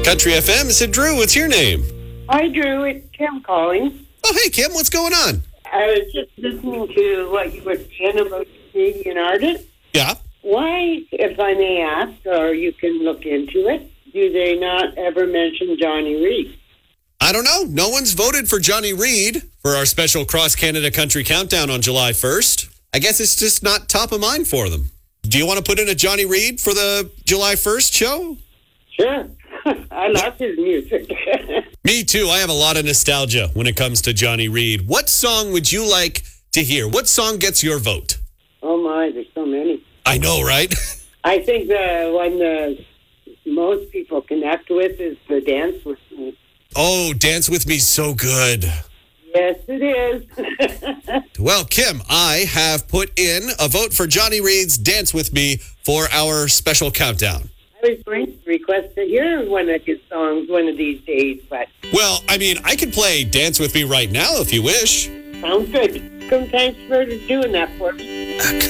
Country FM. Is it Drew? What's your name? Hi, Drew. It's Kim calling. Oh, hey, Kim. What's going on? I was just listening to what you were saying about Canadian artists. Yeah. Why, if I may ask, or you can look into it, do they not ever mention Johnny Reid? I don't know. No one's voted for Johnny Reid for our special Cross Canada Country Countdown on July 1st. I guess it's just not top of mind for them. Do you want to put in a Johnny Reid for the July 1st show? Sure. I love his music. Me too. I have a lot of nostalgia when it comes to Johnny Reid. What song would you like to hear? What song gets your vote? Oh, my, there's so many. I know, right? I think the one most people connect with is the Dance With Me. Oh, Dance With Me, so good. Yes, it is. Well, Kim, I have put in a vote for Johnny Reid's Dance With Me for our special countdown. I was going to request to hear one of his songs one of these days, but... Well, I mean, I can play Dance With Me right now if you wish. Sounds good. Thanks for doing that for me.